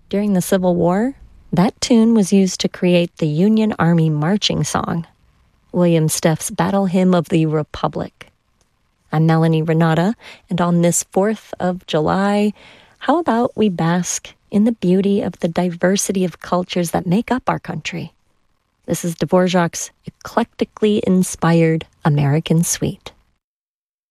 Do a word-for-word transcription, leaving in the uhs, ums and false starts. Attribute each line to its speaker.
Speaker 1: During the Civil War, that tune was used to create the Union Army marching song, William Steff's Battle Hymn of the Republic. I'm Melanie Renata, and on this fourth of July, how about we bask in the beauty of the diversity of cultures that make up our country? This is Dvorak's eclectically inspired American Suite.